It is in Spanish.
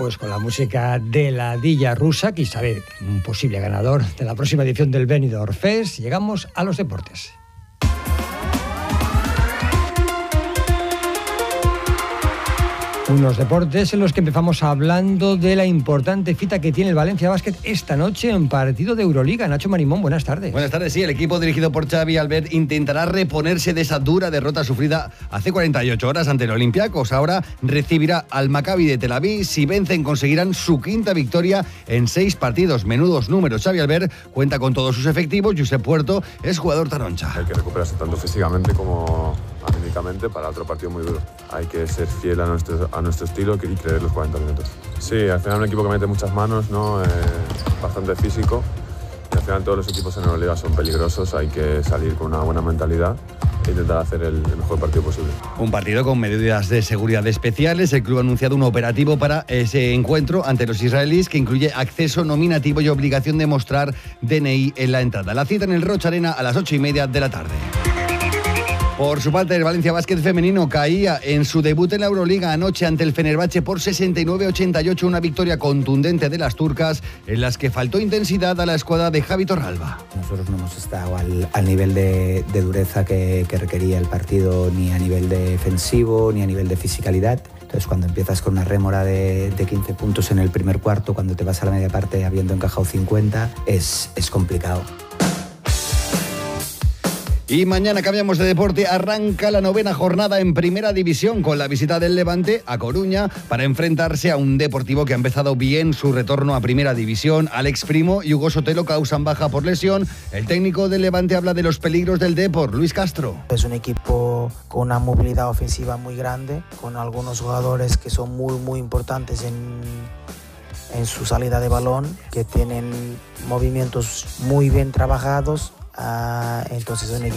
Pues con la música de la Dilla Rusa, que sabe un posible ganador de la próxima edición del Benidorm Fest, llegamos a los deportes. Unos deportes en los que empezamos hablando de la importante cita que tiene el Valencia Basket esta noche en partido de Euroliga. Nacho Marimón, buenas tardes. Buenas tardes, sí. El equipo dirigido por Xavi Albert intentará reponerse de esa dura derrota sufrida hace 48 horas ante el Olympiacos. Ahora recibirá al Maccabi de Tel Aviv. Si vencen, conseguirán su quinta victoria en 6 partidos. Menudos números. Xavi Albert cuenta con todos sus efectivos. Josep Puerto es jugador taroncha. Hay que recuperarse tanto físicamente como anímicamente para otro partido muy duro. Hay que ser fiel a nuestro estilo y creer los 40 minutos. Sí, al final un equipo que mete muchas manos, ¿no? Bastante físico. Y al final todos los equipos en Euroliga son peligrosos. Hay que salir con una buena mentalidad e intentar hacer el mejor partido posible. Un partido con medidas de seguridad especiales. El club ha anunciado un operativo para ese encuentro ante los israelíes que incluye acceso nominativo y obligación de mostrar DNI en la entrada. La cita en el Roch Arena a las 8:30 de la tarde. Por su parte, el Valencia Basket femenino caía en su debut en la Euroliga anoche ante el Fenerbahce por 69-88, una victoria contundente de las turcas en las que faltó intensidad a la escuadra de Javi Torralba. Nosotros no hemos estado al nivel de dureza que requería el partido, ni a nivel defensivo, ni a nivel de fisicalidad. Entonces, cuando empiezas con una rémora de 15 puntos en el primer cuarto, cuando te vas a la media parte habiendo encajado 50, es complicado. Y mañana cambiamos de deporte, arranca la 9ª jornada en Primera División con la visita del Levante a Coruña para enfrentarse a un Deportivo que ha empezado bien su retorno a Primera División. Alex Primo y Hugo Sotelo causan baja por lesión. El técnico del Levante habla de los peligros del Depor, Luis Castro. Es un equipo con una movilidad ofensiva muy grande, con algunos jugadores que son muy importantes en su salida de balón, que tienen movimientos muy bien trabajados. Entonces es un equipo